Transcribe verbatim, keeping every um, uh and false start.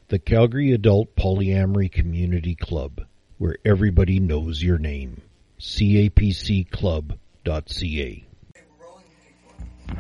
The Calgary Adult Polyamory Community Club, where everybody knows your name. C A P C club dot C A